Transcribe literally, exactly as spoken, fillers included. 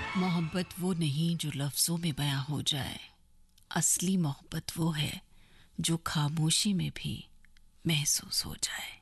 मोहब्बत वो नहीं जो लफ्ज़ों में बयां हो जाए, असली मोहब्बत वो है जो खामोशी में भी महसूस हो जाए।